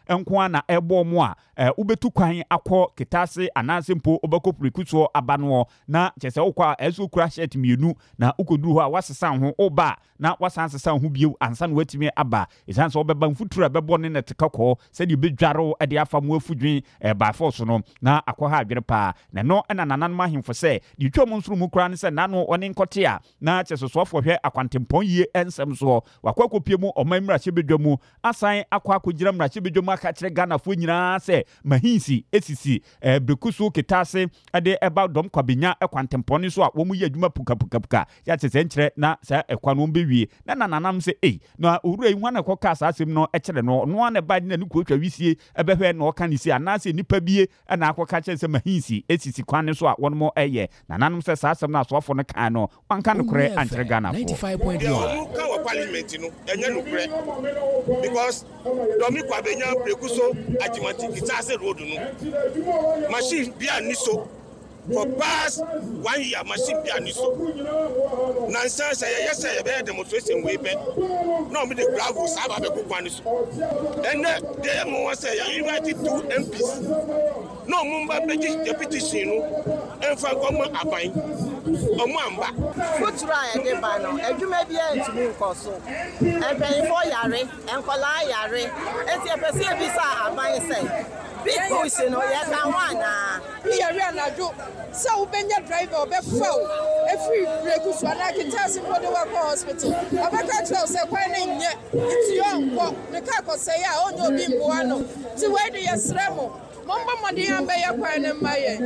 enko na ebo mu a ubetu kwan akọ Kitase anase mpo obekọ prekuso aba no na chese wokwa ezo kura shirt mienu na ukoduru ho a wasesa ho oba na wasansesa ho bio ansa na watimi aba esanso obeba mfutura bebo ne netekakọ se de bedwaro de afa mu afudwen ba force no na akọ adwere pa na no na nanan ahemfo se di twom nsuru mu kura ne se nano one nkote a na chesosofo hwe akwantempon yie ensem so wakwakopie mu omamra chebedwamu asan akwakogira mra chebedwamu aka kire Ghana fo nyina se mahinsi esisi brekusu Kitase ade eba dom kwabenya akwantempon so a wo mu ye adwuma puka ya chese nkire na sa ekwano bewie na nananam se na owura yi hwana koka asasem no ekire no na ba na ne kuotwa wisie ebehwe na oka ni si anase nipa bie na akoka chese mahinsi esisi kwan so a wono eye nananam se asasem na asofo no kan no wanka no kure ankire Ghana fo 95.1 ka wa parliament no enye no kure because domi kwabenya brekuso ajimanti Kitase road no machine bia niso for past 1 year machine bia niso nansa say yes say be demonstration we be no me the gravel saba be kokwan niso and they mo say you invited 2 MPs no mumba be petition no enfa kom aban omo amba futura ya de ba no adwuma bia ntumi nkoso ebe fo yare enkola yare enti epese bi sa aban say big push no ya kan wana yare anajo so ubenya driver obefa o every brekusu na Kitase for the work hospital abaka tell say kwan na nye ti yo nko me ka ko say ya onye obi mboa no ti we de yesremo momba modi ambe ya kwan na maye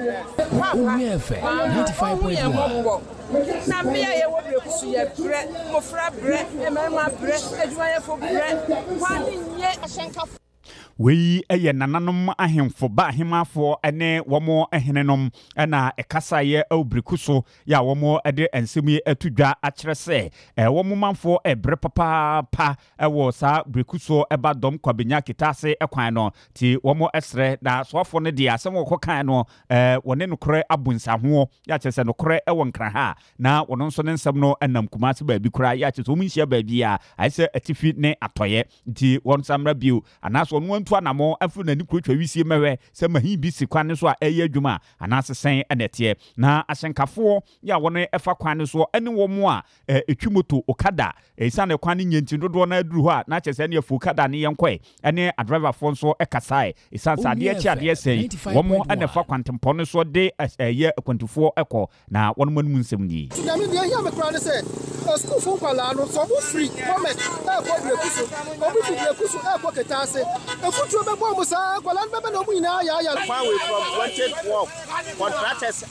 95.1 na me ya wo brekusu ye bre mo fra bre e ma bre adwuma ye fo bre kwan nye ahyenka wei eye nananom ahemfo ba ahemafo ene womo ehenenom na ekasaye obrekuso ya womo ede ensemi atudwa akere se womo manfo ebre papa pa ewo sa brekuso eba dom kwabenya Kitase ekwan no ti womo esre na sofo ne dia asem wokokan no wone nokore abunsa ho ya chese nokore ewo nkran ha na wono nso ne nsem no enam Kumase ba bi kura ya chese omunhia ba bi a aise atifi ne atoye ti won samra biu anaso no anamo afu na ni kurotwa wisie mewe se mahin bi si kwan so a eye adwuma anasesen enetie na ahyenkafo ya wone efa kwan so ene wo mo a etwimoto okada esane kwan nyenti dodo na aduru ho a na chese ne afu okada ne yenkwe ene adriver fo so ekasai esansa de echi ade sei wo mo ene fa kwantempon so de eye kwantufo eko na won mo nsem ni nyame de ahia me kwan se school fo kwala no so bo free comment e ko brekusu obi fi brekusu e ko Kitase efutu be bo musa kwala be no mu ina ya far away from wanted work contractors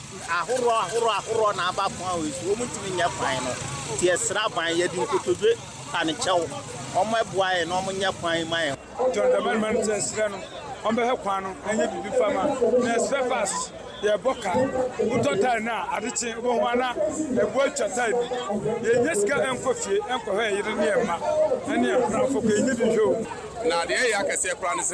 ahoro na aba far away so mu timi nya kwan no tie sra ban ye di nkotodwe ane chew omo eboae no omo nya kwan man John the man says sra no ombe he kwan no enye bibi fama na surface ye boka utotal na adichi bo hwana ebo chatai ye nyeska enkofie enko he yire ne ema ene afrafo ko enye bi hwo na de ya kase kra ne se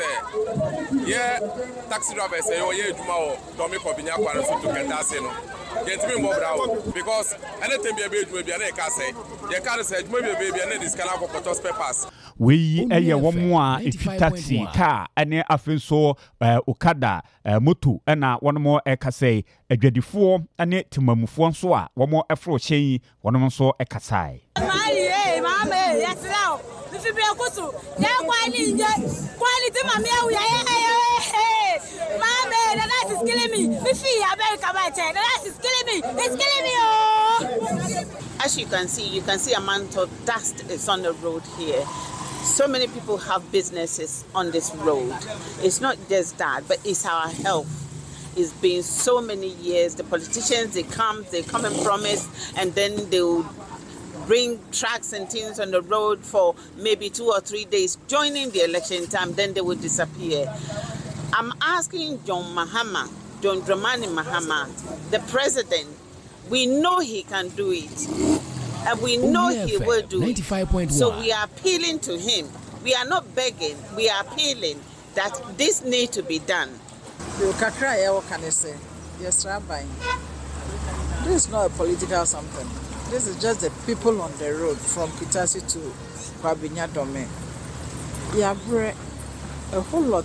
ye taxi driver say o ye eduma o domi ko binya kwara so to Kitase no yentimi mo brawo because anything be eduma bia na ka say ye ka say eduma bia na this kana ko potos papers wei eye womo a efi taxi car ene afenso okada moto na wono ekasai adwadifo ene timamufo nso a womo efro hyen wono nso ekasai mama yesrawo fi brekusu ya kwani nje quality mama ya mama that is killing me me fi America by that is killing me it's killing me oh. As you can see a amount of dust is on the road here. So many people have businesses on this road. It's not just that, but it's our health. It's been so many years. The politicians, they come and promise, and then they'll bring trucks and things on the road for maybe 2 or 3 days, joining the election time, then they will disappear. I'm asking John Dramani Mahama, the president, we know he can do it. And we know he will do it. 95.1. So we are appealing to him. We are not begging. We are appealing that this need to be done. This is not a political something. This is just the people on the road from Kitase to Kwabenya Dome. A whole lot